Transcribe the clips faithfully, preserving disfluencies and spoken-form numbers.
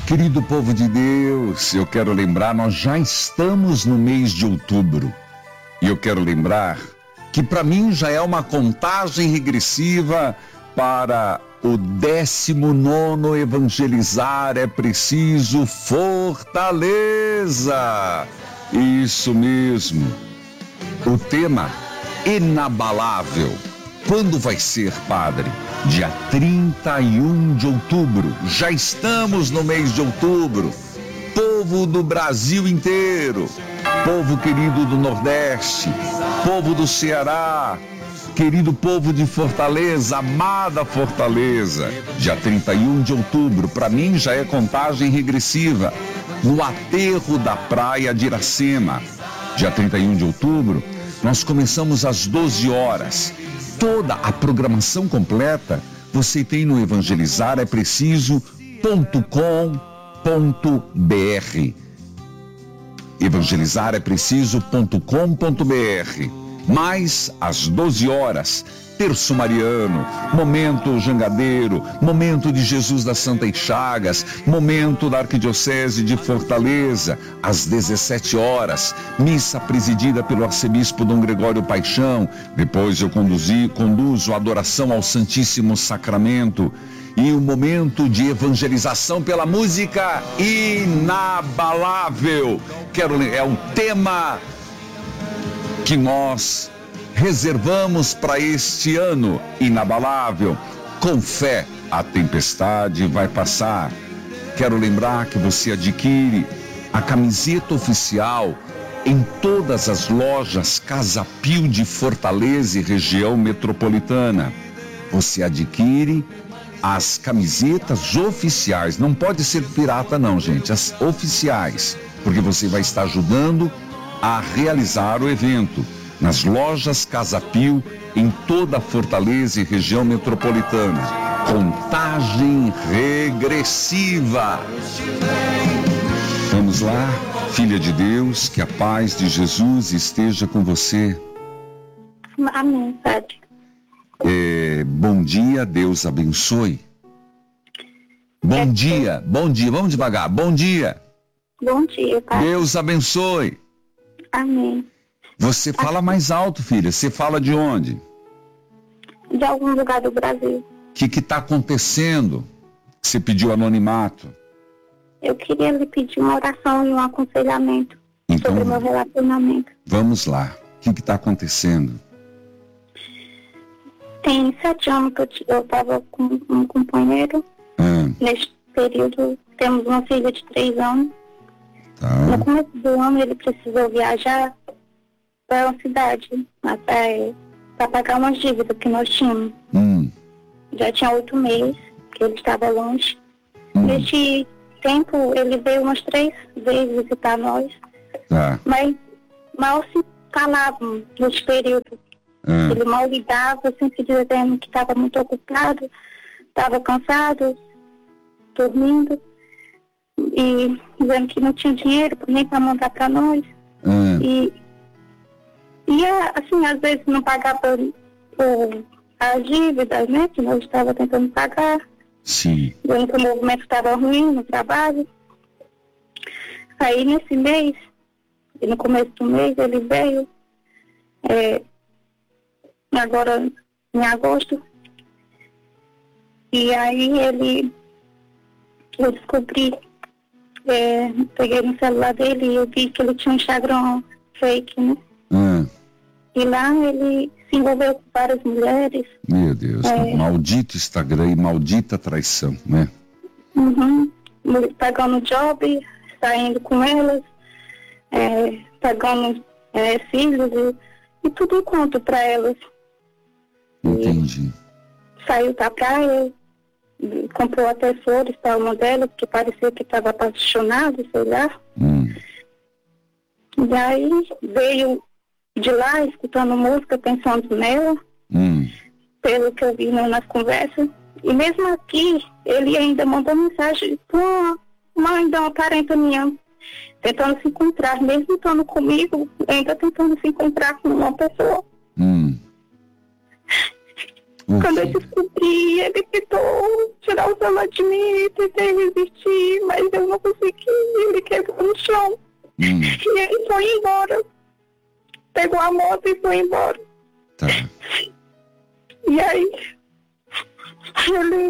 Querido povo de Deus, eu quero lembrar, nós já estamos no mês de outubro. E eu quero lembrar que para mim já é uma contagem regressiva para o décimo nono evangelizar é preciso fortaleza. Isso mesmo. O tema inabalável. Quando vai ser, padre? Dia trinta e um de outubro. Já estamos no mês de outubro. Povo do Brasil inteiro, povo querido do Nordeste, povo do Ceará, querido povo de Fortaleza, amada Fortaleza. Dia trinta e um de outubro, para mim já é contagem regressiva, no aterro da praia de Iracema. Dia trinta e um de outubro, nós começamos às doze horas. Toda a programação completa você tem no evangelizar é preciso ponto com ponto br. evangelizar é preciso ponto com ponto br. Mais às doze horas, terço mariano, momento jangadeiro, momento de Jesus das Santas Chagas, momento da Arquidiocese de Fortaleza. Às dezessete horas, missa presidida pelo arcebispo Dom Gregório Paixão. Depois eu conduzi, conduzo a adoração ao Santíssimo Sacramento. E o momento de evangelização pela música inabalável. Quero, é um tema que nós reservamos para este ano inabalável. Com fé, a tempestade vai passar. Quero lembrar que você adquire a camiseta oficial em todas as lojas Casa Pio de Fortaleza e região metropolitana. Você adquire as camisetas oficiais, não pode ser pirata não, gente, as oficiais, porque você vai estar ajudando a realizar o evento nas lojas Casa Pio em toda a Fortaleza e região metropolitana. Contagem regressiva. Vamos lá, filha de Deus, que a paz de Jesus esteja com você. Amém, Padre. É, bom dia, Deus abençoe. Bom é dia, que... bom dia, vamos devagar, bom dia. Bom dia, Padre. Deus abençoe. Amém. Você fala mais alto, filha, você fala de onde? De algum lugar do Brasil. O que que tá acontecendo? Você pediu anonimato. Eu queria lhe pedir uma oração e um aconselhamento então, sobre o meu relacionamento. Vamos lá, o que que tá acontecendo? Tem sete anos que eu estava com um companheiro. Ah. Neste período, temos uma filha de três anos. Tá. No começo do ano, ele precisou viajar para uma cidade para pagar umas dívidas que nós tínhamos. Hum. Já tinha oito meses que ele estava longe. Hum. Neste tempo, ele veio umas três vezes visitar nós. Tá. Mas mal se falavam neste período. Ah. Ele mal ligava, sempre dizendo que estava muito ocupado, estava cansado, dormindo, e dizendo que não tinha dinheiro nem para mandar para nós. Ah. E, e assim, às vezes não pagava por as dívidas, né, que nós estávamos tentando pagar. Sim. Dizendo que o movimento estava ruim no trabalho. Aí nesse mês, e no começo do mês, ele veio, é, agora em agosto, e aí ele, eu descobri, é, peguei no celular dele e eu vi que ele tinha um Instagram fake, né? Ah. E lá ele se envolveu com várias mulheres. Meu Deus, é, maldito Instagram e maldita traição, né? Uhum, pegando job, saindo com elas, é, pegando é, filhos e, e tudo enquanto para elas. Entendi. E saiu da praia, comprou até flores para uma delas, que parecia que estava apaixonado, sei lá. Hum. E aí veio de lá, escutando música, pensando nela, hum. pelo que eu vi nas conversas. E mesmo aqui, ele ainda mandou mensagem para uma mãe de uma parente minha, tentando se encontrar, mesmo estando comigo, ainda tentando se encontrar com uma pessoa. Hum. Uf. Quando eu descobri, ele tentou tirar o celular de mim, tentei resistir, mas eu não consegui, ele quebrou no chão. Hum. E ele foi embora. Pegou a moto e foi embora. Tá. E aí, ele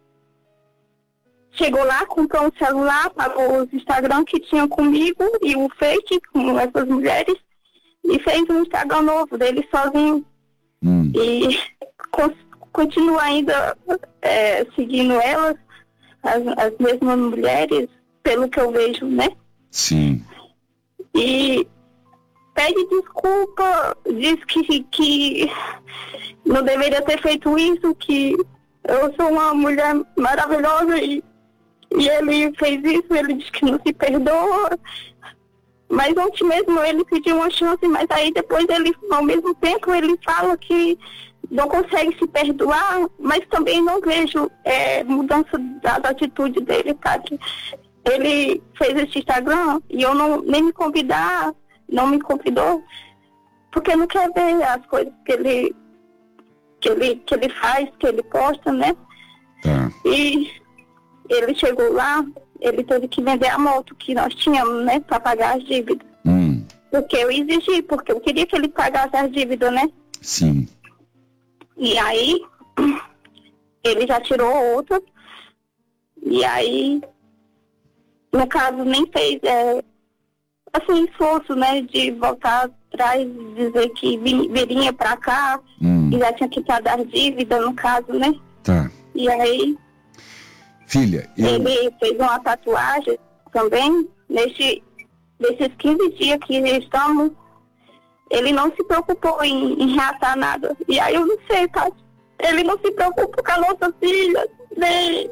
chegou lá, comprou um celular, pagou os Instagram que tinha comigo e o Face com essas mulheres e fez um Instagram novo dele sozinho. Hum. E con- continua ainda é, seguindo elas, as, as mesmas mulheres, pelo que eu vejo, né? Sim. E pede desculpa, diz que, que não deveria ter feito isso, que eu sou uma mulher maravilhosa e, e ele fez isso, ele diz que não se perdoa. Mas ontem mesmo ele pediu uma chance, mas aí depois ele, ao mesmo tempo, ele fala que não consegue se perdoar, mas também não vejo é, mudança da, da atitude dele, padre. Ele fez esse Instagram e eu não, nem me convidar, não me convidou, porque não quer ver as coisas que ele, que ele, que ele faz, que ele posta, né? Tá. E ele chegou lá, ele teve que vender a moto que nós tínhamos, né, para pagar as dívidas. Hum. Porque eu exigi, porque eu queria que ele pagasse as dívidas, né? Sim. E aí, ele já tirou outra. E aí, no caso, nem fez, é, assim, esforço, né, de voltar atrás, dizer que vim, viria pra cá, Hum. e já tinha quitado as dívidas, no caso, né? Tá. E aí, Filha, eu... ele fez uma tatuagem também, nesse, nesses quinze dias que estamos, ele não se preocupou em, em reatar nada. E aí eu não sei, tá? Ele não se preocupa com a nossa filha, nem,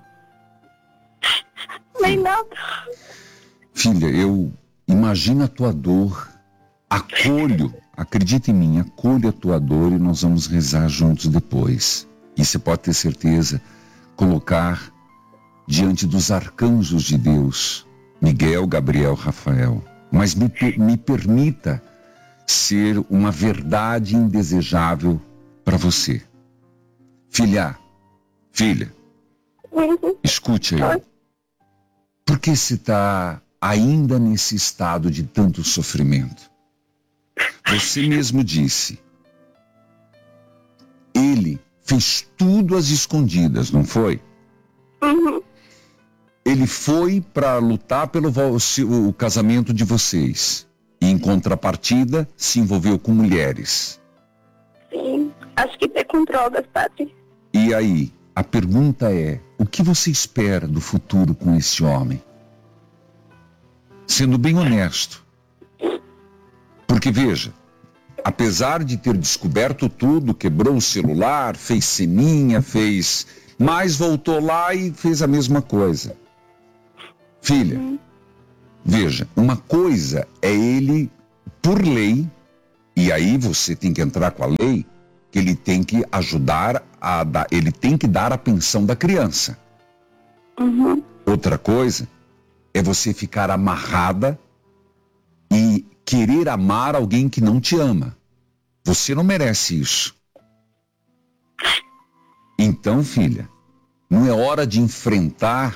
nem nada. Filha, eu imagino a tua dor, acolho, acredita em mim, acolho a tua dor e nós vamos rezar juntos depois. E você pode ter certeza, colocar diante dos arcanjos de Deus, Miguel, Gabriel, Rafael. Mas me, me permita ser uma verdade indesejável para você. Filha, filha, Uhum. escute aí. Por que você está ainda nesse estado de tanto sofrimento? Você mesmo disse, ele fez tudo às escondidas, não foi? Uhum. Ele foi para lutar pelo vo- se- o casamento de vocês. E em contrapartida, se envolveu com mulheres. Sim, acho que tem com drogas, padre. E aí, a pergunta é, o que você espera do futuro com esse homem? Sendo bem honesto. Porque veja, apesar de ter descoberto tudo, quebrou o celular, fez ceninha, fez... Mas voltou lá e fez a mesma coisa. Filha, Uhum. veja, uma coisa é ele, por lei, e aí você tem que entrar com a lei, que ele tem que ajudar, a dar, ele tem que dar a pensão da criança. Uhum. Outra coisa é você ficar amarrada e querer amar alguém que não te ama. Você não merece isso. Então, filha, não é hora de enfrentar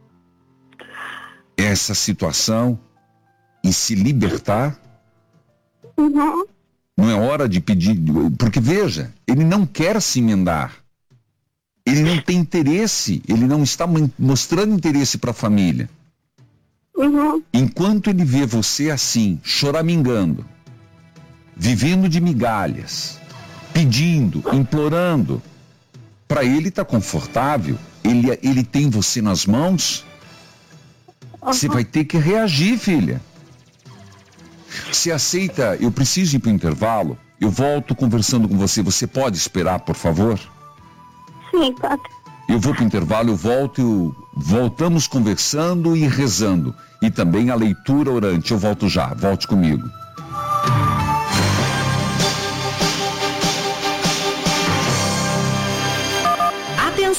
essa situação e se libertar? Uhum. Não é hora de pedir... Porque, veja, ele não quer se emendar. Ele não tem interesse, ele não está mostrando interesse para a família. Uhum. Enquanto ele vê você assim, choramingando, vivendo de migalhas, pedindo, implorando, para ele está confortável, ele, ele tem você nas mãos, você vai ter que reagir, filha. Você aceita, eu preciso ir para o intervalo, eu volto conversando com você, você pode esperar, por favor? Sim, padre. Eu vou para o intervalo, eu volto, eu, voltamos conversando e rezando. E também a leitura orante, eu volto já, volte comigo.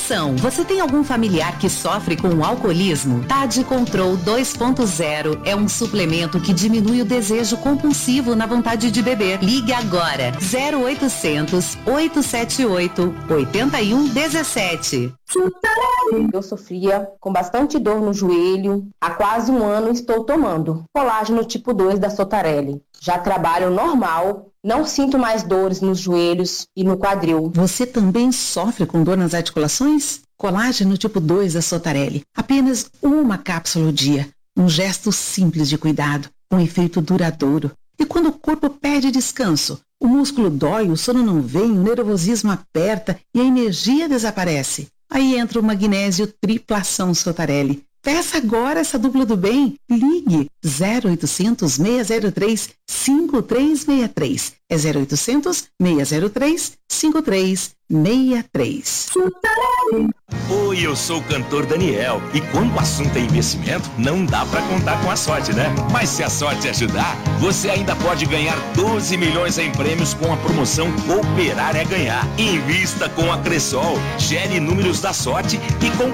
Atenção, você tem algum familiar que sofre com alcoolismo? Tade Control dois ponto zero é um suplemento que diminui o desejo compulsivo na vontade de beber. Ligue agora, zero oitocentos, oitocentos e setenta e oito, oitenta e um dezessete. Eu sofria com bastante dor no joelho. Há quase um ano estou tomando colágeno tipo dois da Sotarelli. Já trabalho normal, não sinto mais dores nos joelhos e no quadril. Você também sofre com dor nas articulações? Colágeno tipo dois da Sotarelli. Apenas uma cápsula ao dia. Um gesto simples de cuidado, um efeito duradouro. E quando o corpo perde descanso, o músculo dói, o sono não vem, o nervosismo aperta e a energia desaparece. Aí entra o magnésio triplação Sotarelli. Peça agora essa dupla do bem. Ligue zero oitocentos, seis zero três, cinco três seis três. É zero oitocentos, seis zero três, cinco três seis três. Oi, eu sou o cantor Daniel. E quando o assunto é investimento, não dá pra contar com a sorte, né? Mas se a sorte ajudar, você ainda pode ganhar doze milhões em prêmios com a promoção Cooperar é Ganhar. Invista com a Cressol, gere números da sorte e com